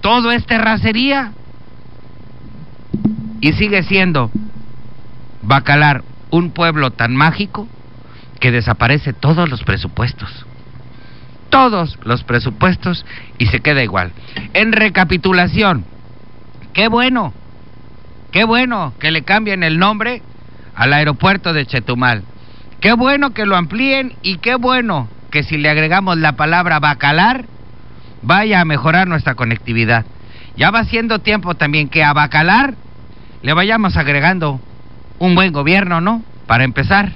todo es terracería. Y sigue siendo Bacalar un pueblo tan mágico que desaparece todos los presupuestos. Todos los presupuestos y se queda igual. En recapitulación, qué bueno que le cambien el nombre al aeropuerto de Chetumal. Qué bueno que lo amplíen y qué bueno que si le agregamos la palabra Bacalar vaya a mejorar nuestra conectividad. Ya va siendo tiempo también que a Bacalar le vayamos agregando un buen gobierno, ¿no? Para empezar,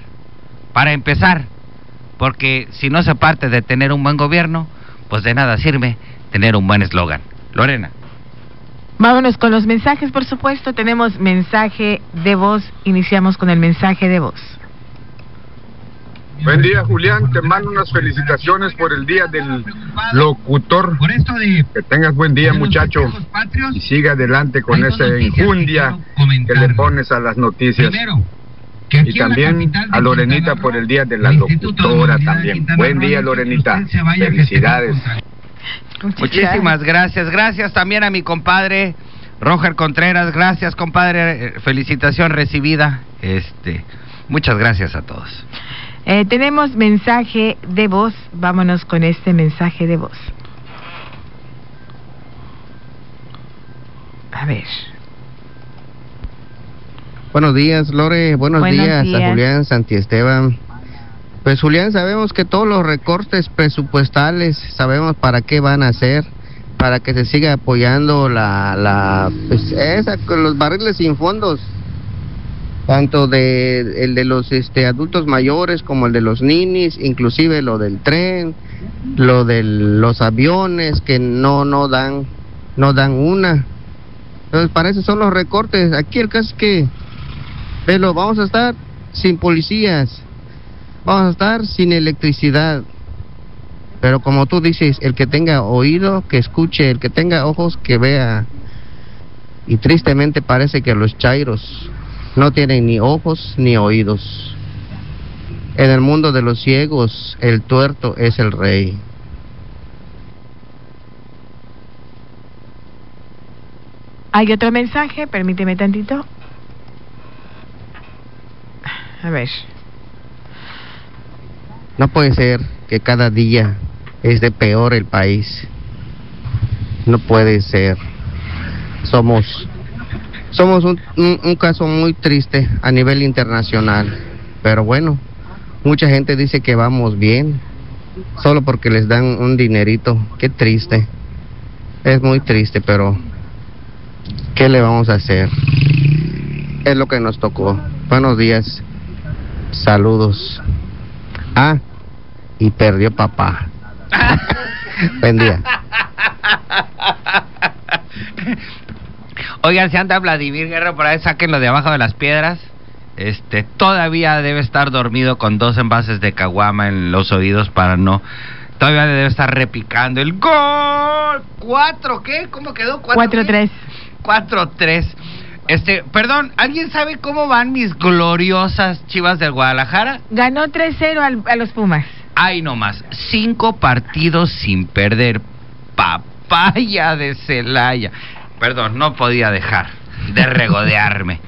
porque si no se parte de tener un buen gobierno, pues de nada sirve tener un buen eslogan. Lorena. Vámonos con los mensajes, por supuesto. Tenemos mensaje de voz. Iniciamos con el mensaje de voz. Buen día, Julián. Te mando unas felicitaciones por el día del locutor. Que tengas buen día, muchacho. Y siga adelante con esa enjundia que le pones a las noticias. Y también a Lorenita por el día de la locutora también. Buen día, Lorenita. Felicidades. Muchísimas gracias. Gracias también a mi compadre Roger Contreras. Gracias, compadre. Felicitación recibida. Muchas gracias a todos. Tenemos mensaje de voz. Vámonos con este mensaje de voz. A ver. Buenos días, Lore. Buenos días a Julián Santiesteban. Pues, Julián, sabemos que todos los recortes presupuestales, sabemos para qué van a ser, para que se siga apoyando los barriles sin fondos, tanto el de los adultos mayores como el de los ninis, inclusive lo del tren, lo de los aviones que no dan una. Entonces, para eso son los recortes. Aquí el caso es que vamos a estar sin policías, vamos a estar sin electricidad, pero como tú dices, el que tenga oído, que escuche, el que tenga ojos, que vea. Y tristemente parece que los chairos no tienen ni ojos ni oídos. En el mundo de los ciegos, el tuerto es el rey. Hay otro mensaje, permíteme tantito. A ver. No puede ser que cada día es de peor el país. No puede ser. Somos un caso muy triste a nivel internacional. Pero bueno, mucha gente dice que vamos bien, solo porque les dan un dinerito. Qué triste. Es muy triste, pero ¿qué le vamos a hacer? Es lo que nos tocó. Buenos días. Saludos. Y perdió papá. Buen día. Oigan, si anda Vladimir Guerra por ahí, sáquenlo de abajo de las piedras. Todavía debe estar dormido con 2 envases de caguama en los oídos para no... Todavía debe estar repicando el gol. 4, ¿qué? ¿Cómo quedó? 4-3. 4-3. Perdón, ¿alguien sabe cómo van mis gloriosas Chivas del Guadalajara? Ganó 3-0 a los Pumas. Ay, no más. 5 partidos sin perder. Papaya de Celaya. Perdón, no podía dejar de regodearme.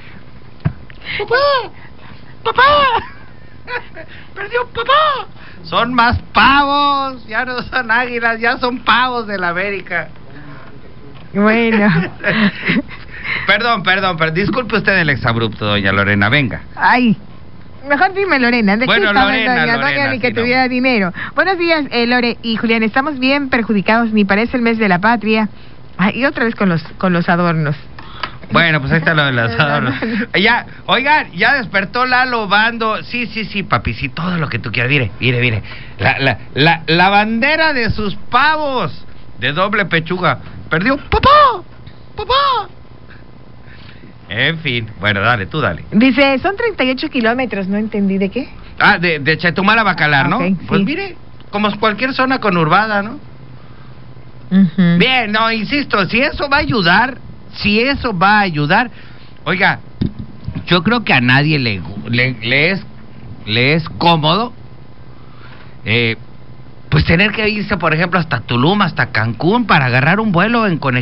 ¡Papá! ¡Perdió papá! Son más pavos. Ya no son águilas, ya son pavos de la América. Bueno. Perdón, disculpe usted el exabrupto, doña Lorena, venga. Ay, mejor dime Lorena. Bueno, Lorena, ni que sí, tuviera dinero. Buenos días, Lore y Julián, estamos bien perjudicados, ni parece el mes de la patria. Ay, y otra vez con los adornos. Bueno, pues ahí está lo de los adornos. Ya, oigan, ya despertó Lalo Bando. Sí, papi, sí, todo lo que tú quieras. Mire. La bandera de sus pavos de doble pechuga. Perdió, papá. En fin, bueno, dale. Dice, son 38 kilómetros, no entendí de qué. De Chetumal a Bacalar, ¿no? Okay, pues sí. Mire, como cualquier zona conurbada, ¿no? Uh-huh. Bien, no, insisto, si eso va a ayudar, oiga, yo creo que a nadie le es cómodo, pues tener que irse, por ejemplo, hasta Tulum, hasta Cancún, para agarrar un vuelo en conexión